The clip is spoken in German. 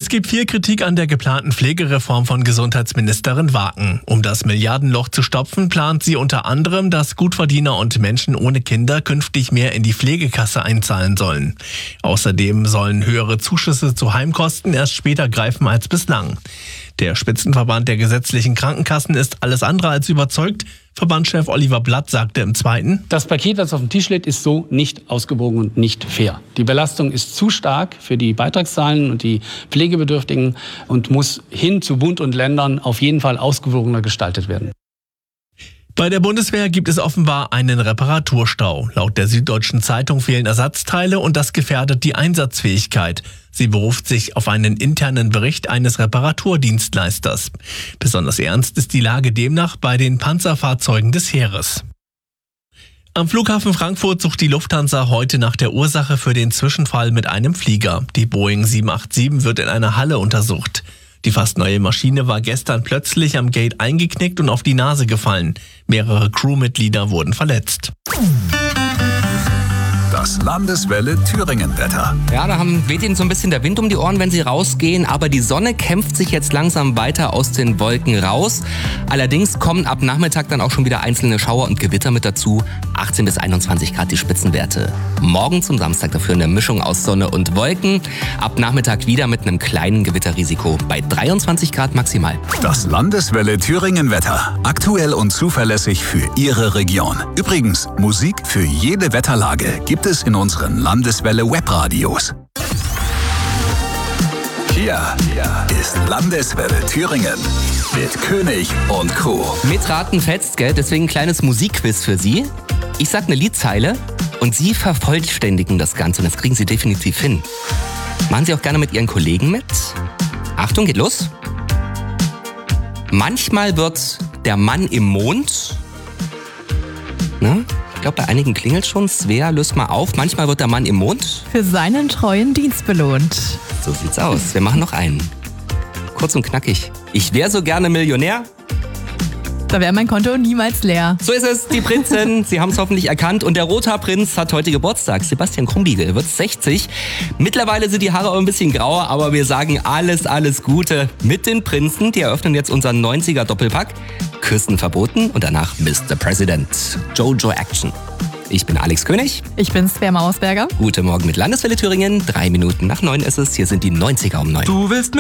Es gibt viel Kritik an der geplanten Pflegereform von Gesundheitsministerin Waken. Um das Milliardenloch zu stopfen, plant sie unter anderem, dass Gutverdiener und Menschen ohne Kinder künftig mehr in die Pflegekasse einzahlen sollen. Außerdem sollen höhere Zuschüsse zu Heimkosten erst später greifen als bislang. Der Spitzenverband der gesetzlichen Krankenkassen ist alles andere als überzeugt. Verbandschef Oliver Blatt sagte im Zweiten: Das Paket, das auf dem Tisch liegt, ist so nicht ausgewogen und nicht fair. Die Belastung ist zu stark für die Beitragszahlen und die Pflegebedürftigen und muss hin zu Bund und Ländern auf jeden Fall ausgewogener gestaltet werden. Bei der Bundeswehr gibt es offenbar einen Reparaturstau. Laut der Süddeutschen Zeitung fehlen Ersatzteile und das gefährdet die Einsatzfähigkeit. Sie beruft sich auf einen internen Bericht eines Reparaturdienstleisters. Besonders ernst ist die Lage demnach bei den Panzerfahrzeugen des Heeres. Am Flughafen Frankfurt sucht die Lufthansa heute nach der Ursache für den Zwischenfall mit einem Flieger. Die Boeing 787 wird in einer Halle untersucht. Die fast neue Maschine war gestern plötzlich am Gate eingeknickt und auf die Nase gefallen. Mehrere Crewmitglieder wurden verletzt. Das Landeswelle Thüringen-Wetter. Ja, da weht Ihnen so ein bisschen der Wind um die Ohren, wenn Sie rausgehen. Aber die Sonne kämpft sich jetzt langsam weiter aus den Wolken raus. Allerdings kommen ab Nachmittag dann auch schon wieder einzelne Schauer und Gewitter mit dazu. 18 bis 21 Grad die Spitzenwerte. Morgen zum Samstag dafür eine Mischung aus Sonne und Wolken. Ab Nachmittag wieder mit einem kleinen Gewitterrisiko bei 23 Grad maximal. Das Landeswelle Thüringen-Wetter. Aktuell und zuverlässig für Ihre Region. Übrigens, Musik für jede Wetterlage gibt es in unseren Landeswelle Webradios. Hier ist Landeswelle Thüringen mit König und Co. Mitraten fetzt, gell? Deswegen ein kleines Musikquiz für Sie. Ich sag eine Liedzeile und Sie vervollständigen das Ganze und das kriegen Sie definitiv hin. Machen Sie auch gerne mit Ihren Kollegen mit. Achtung, geht los. Manchmal wird der Mann im Mond... Ne? Ich glaube, bei einigen klingelt schon. Svea, löst mal auf. Manchmal wird der Mann im Mond für seinen treuen Dienst belohnt. So sieht's aus. Wir machen noch einen. Kurz und knackig. Ich wäre so gerne Millionär. Da wäre mein Konto niemals leer. So ist es, die Prinzen. Sie haben es hoffentlich erkannt. Und der Rothaarprinz hat heute Geburtstag. Sebastian Krumbiegel wird 60. Mittlerweile sind die Haare auch ein bisschen grauer, aber wir sagen alles Gute mit den Prinzen. Die eröffnen jetzt unseren 90er-Doppelpack. Küssen verboten und danach Mr. President. Jojo Action. Ich bin Alex König. Ich bin Svea Mausberger. Guten Morgen mit Landeswelle Thüringen. 3 Minuten nach 9 ist es. Hier sind die 90er um 9. Du willst